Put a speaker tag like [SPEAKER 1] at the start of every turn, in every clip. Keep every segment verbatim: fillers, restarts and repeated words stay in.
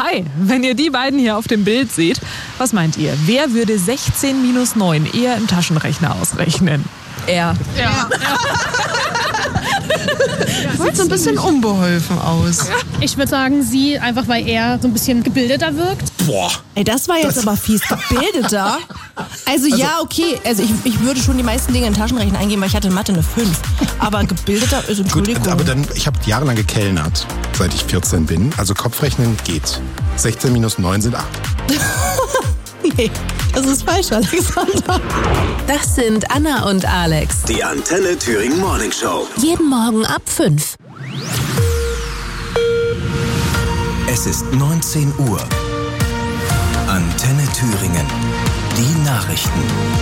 [SPEAKER 1] Hi, wenn ihr die beiden hier auf dem Bild seht, was meint ihr? Wer würde sechzehn minus neun eher im Taschenrechner ausrechnen?
[SPEAKER 2] Er.
[SPEAKER 1] Ja.
[SPEAKER 3] Sieht so ein bisschen unbeholfen aus.
[SPEAKER 4] Ich würde sagen, sie, einfach weil er so ein bisschen gebildeter wirkt.
[SPEAKER 5] Boah.
[SPEAKER 2] Ey, das war jetzt
[SPEAKER 5] Das-
[SPEAKER 2] aber fies. Gebildeter? Also, ja, okay. Also ich, ich würde schon die meisten Dinge in Taschenrechner eingeben, weil ich hatte in Mathe eine fünf. Aber gebildeter ist, Entschuldigung.
[SPEAKER 5] Gut, aber dann, ich habe jahrelang gekellnert, seit ich vierzehn bin. Also Kopfrechnen geht. sechzehn minus neun sind acht.
[SPEAKER 2] Nee, das ist falsch, Alexander.
[SPEAKER 6] Das sind Anna und Alex.
[SPEAKER 7] Die Antenne Thüringen Morning Show.
[SPEAKER 6] Jeden Morgen ab fünf.
[SPEAKER 7] Es ist neunzehn Uhr. Antenne Thüringen. Die Nachrichten.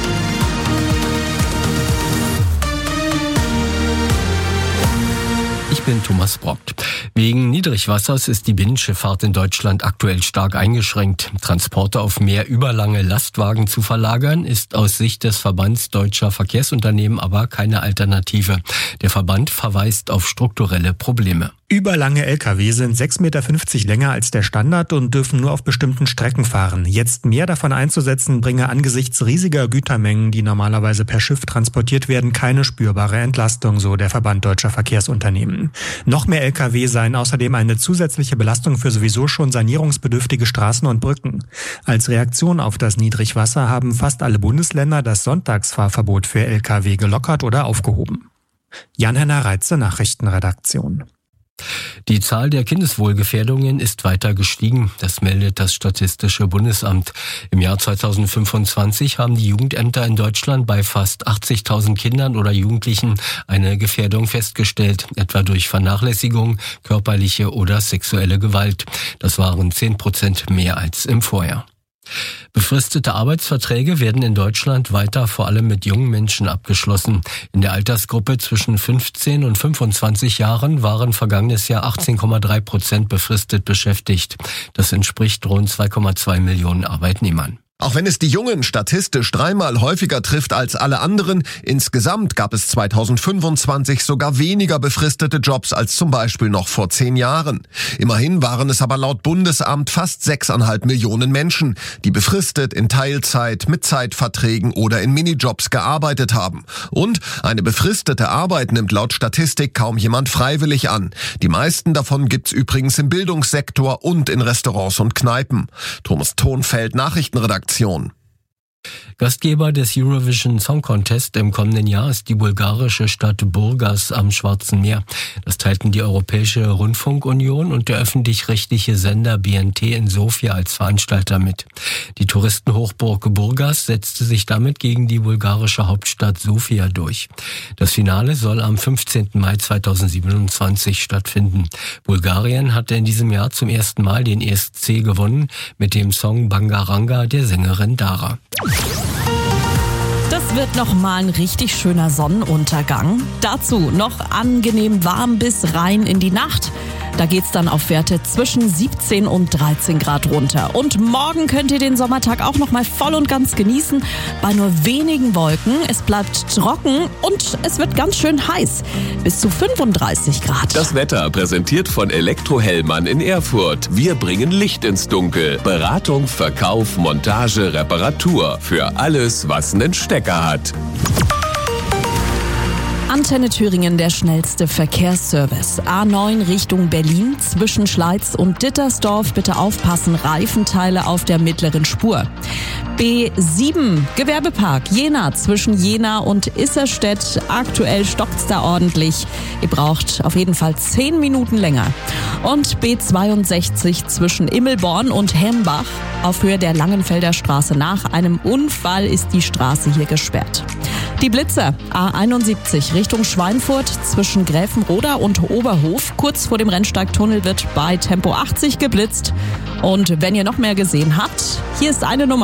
[SPEAKER 8] Ich bin Thomas Brockt. Wegen Niedrigwassers ist die Binnenschifffahrt in Deutschland aktuell stark eingeschränkt. Transporte auf mehr überlange Lastwagen zu verlagern, ist aus Sicht des Verbands Deutscher Verkehrsunternehmen aber keine Alternative. Der Verband verweist auf strukturelle Probleme.
[SPEAKER 9] Überlange L K W sind sechs Komma fünfzig Meter länger als der Standard und dürfen nur auf bestimmten Strecken fahren. Jetzt mehr davon einzusetzen, bringe angesichts riesiger Gütermengen, die normalerweise per Schiff transportiert werden, keine spürbare Entlastung, so der Verband Deutscher Verkehrsunternehmen. Noch mehr L K W seien außerdem eine zusätzliche Belastung für sowieso schon sanierungsbedürftige Straßen und Brücken. Als Reaktion auf das Niedrigwasser haben fast alle Bundesländer das Sonntagsfahrverbot für L K W gelockert oder aufgehoben. Jan-Henner Reitze, Nachrichtenredaktion.
[SPEAKER 8] Die Zahl der Kindeswohlgefährdungen ist weiter gestiegen. Das meldet das Statistische Bundesamt. Im Jahr zweitausendfünfundzwanzig haben die Jugendämter in Deutschland bei fast achtzigtausend Kindern oder Jugendlichen eine Gefährdung festgestellt, etwa durch Vernachlässigung, körperliche oder sexuelle Gewalt. Das waren zehn Prozent mehr als im Vorjahr. Befristete Arbeitsverträge werden in Deutschland weiter vor allem mit jungen Menschen abgeschlossen. In der Altersgruppe zwischen fünfzehn und fünfundzwanzig Jahren waren vergangenes Jahr achtzehn Komma drei Prozent befristet beschäftigt. Das entspricht rund zwei Komma zwei Millionen Arbeitnehmern.
[SPEAKER 10] Auch wenn es die Jungen statistisch dreimal häufiger trifft als alle anderen, insgesamt gab es zweitausendfünfundzwanzig sogar weniger befristete Jobs als zum Beispiel noch vor zehn Jahren. Immerhin waren es aber laut Bundesamt fast sechseinhalb Millionen Menschen, die befristet in Teilzeit, mit Zeitverträgen oder in Minijobs gearbeitet haben. Und eine befristete Arbeit nimmt laut Statistik kaum jemand freiwillig an. Die meisten davon gibt's übrigens im Bildungssektor und in Restaurants und Kneipen. Thomas Thonfeld, Nachrichtenredaktion.
[SPEAKER 8] Gastgeber des Eurovision Song Contest im kommenden Jahr ist die bulgarische Stadt Burgas am Schwarzen Meer. Das teilten die Europäische Rundfunkunion und der öffentlich-rechtliche Sender B N T in Sofia als Veranstalter mit. Die Touristenhochburg Burgas setzte sich damit gegen die bulgarische Hauptstadt Sofia durch. Das Finale soll am fünfzehnten Mai zweitausendsiebenundzwanzig stattfinden. Bulgarien hatte in diesem Jahr zum ersten Mal den E S C gewonnen mit dem Song Bangaranga der Sängerin Dara.
[SPEAKER 2] Das wird noch mal ein richtig schöner Sonnenuntergang. Dazu noch angenehm warm bis rein in die Nacht. Da geht's dann auf Werte zwischen siebzehn und dreizehn Grad runter. Und morgen könnt ihr den Sommertag auch noch mal voll und ganz genießen. Bei nur wenigen Wolken. Es bleibt trocken und es wird ganz schön heiß. Bis zu fünfunddreißig Grad.
[SPEAKER 11] Das Wetter präsentiert von Elektrohellmann in Erfurt. Wir bringen Licht ins Dunkel. Beratung, Verkauf, Montage, Reparatur. Für alles, was einen Stecker hat.
[SPEAKER 2] Antenne Thüringen, der schnellste Verkehrsservice. A neun Richtung Berlin, zwischen Schleiz und Dittersdorf. Bitte aufpassen, Reifenteile auf der mittleren Spur. B sieben, Gewerbepark Jena, zwischen Jena und Isserstedt. Aktuell stockt's da ordentlich. Ihr braucht auf jeden Fall zehn Minuten länger. Und B zweiundsechzig zwischen Immelborn und Hembach. Auf Höhe der Langenfelder Straße. Nach einem Unfall ist die Straße hier gesperrt. Die Blitzer, A einundsiebzig Richtung Schweinfurt zwischen Gräfenroda und Oberhof. Kurz vor dem Rennsteigtunnel wird bei Tempo achtzig geblitzt. Und wenn ihr noch mehr gesehen habt, hier ist eine Nummer.